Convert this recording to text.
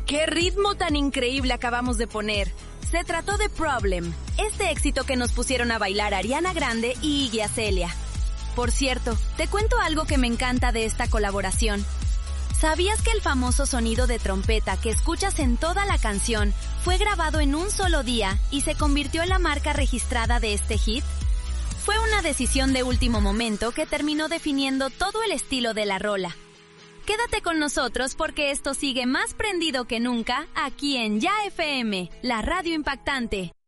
¡Qué ritmo tan increíble acabamos de poner! Se trató de Problem, este éxito que nos pusieron a bailar Ariana Grande y Iggy Azalea. Por cierto, te cuento algo que me encanta de esta colaboración. ¿Sabías que el famoso sonido de trompeta que escuchas en toda la canción fue grabado en un solo día y se convirtió en la marca registrada de este hit? Fue una decisión de último momento que terminó definiendo todo el estilo de la rola. Quédate con nosotros porque esto sigue más prendido que nunca aquí en Ya FM, la radio impactante.